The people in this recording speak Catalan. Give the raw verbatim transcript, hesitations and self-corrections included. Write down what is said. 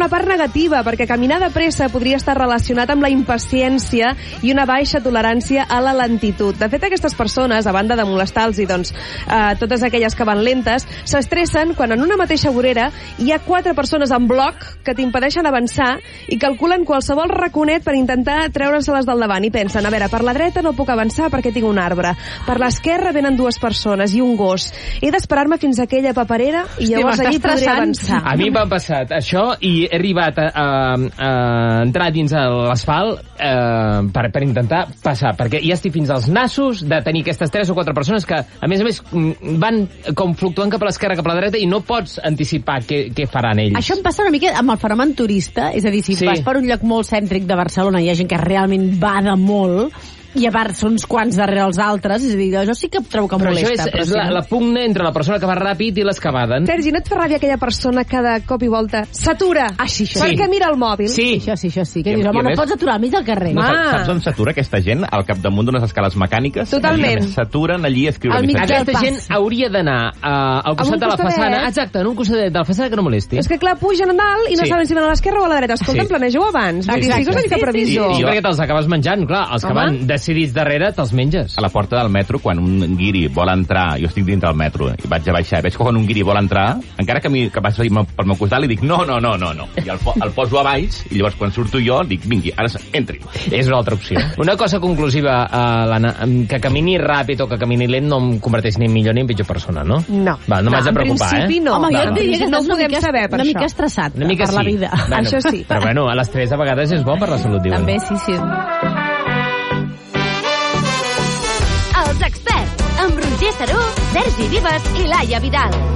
la part negativa, perquè caminar de pressa podria estar relacionat amb la impaciència i una baixa tolerància a la lentitud. De fet, aquestes persones, a banda de molestar-los i doncs, eh, totes aquelles que van lentes, s'estressen quan en una mateixa vorera hi ha quatre persones en bloc que t'impedeixen avançar i calculen qualsevol raconet per intentar treure-se-les del davant i pensen, a veure, per la dreta no puc avançar perquè tinc un arbre, per l'esquerra venen dues persones i un gos. He d'esperar-me fins a aquella paperera i llavors allí podré avançar. A mi m'ha passat això i he arribat a, a, a entrar dins l'asfalt eh, per, per intentar passar, perquè ja estic fins als nassos de tenir aquestes tres o quatre persones que, a més a més, van com fluctuant cap a l'esquerra, cap a la dreta i no pots anticipar què, què faran ells. Això em passa una mica amb el fenomen turista, és a dir, si sí. vas per un lloc molt cèntric de Barcelona i hi ha gent que realment va de molt i a part són uns quants darrere els altres, és a dir, jo sí que trobo que però molesta. Això és, però és sí, la, no? la pugna entre la persona que va ràpid i les que baden. Sergi, no et fa ràbia aquella persona que de cop i volta s'atura? Ah, sí, això perquè sí. mira el mòbil? Sí. Això sí, això sí. Que I- dius, i a home, no més- pots aturar al mig del carrer. No, Ah. saps, saps on s'atura aquesta gent? Al capdamunt d'unes escales mecàniques. Totalment. Allí s'aturen allí a escriure Al mig missatges. Aquesta pas. gent hauria d'anar uh, al costat un de la costadet. façana. Exacte, en un costadet de la façana que no molesti. És que clar, pugen a dalt i no Sí. saben si van a l'esquerra o a la dreta. Escolta, Sí. planegeu abans. Vull dir, Exacte. sigues una mica I, previsor. I perquè te'ls acabes menjant, clar. Els que Home. van decidits darrere te'ls menges. A la porta del metro, quan un guiri vol entrar, jo estic dintre del metro i vaig a baixar, i veig que quan un guiri vol entrar, encara que, mi, que passi pel meu costat, li dic no, no, no, no, no. I el, el poso a baix, i llavors quan surto jo, dic vingui, ara entri. És una altra opció. Una cosa conclusiva, uh, l'Anna, que camini ràpid o que camini lent no em converteix ni en millor ni en pitjor persona, no? No. Va, no, m'has de en preocupar, principi eh? no. Home, jo En et diria que principi no estàs ho una podem mica, saber per una això. mica estressat Una mica per sí. la vida. Bueno, Això sí. Però bueno, a l'estrès a vegades és bo per la salut, diuen. També, sí, sí. Els experts, amb Roger Saró, Sergi Vives i Laia Vidal.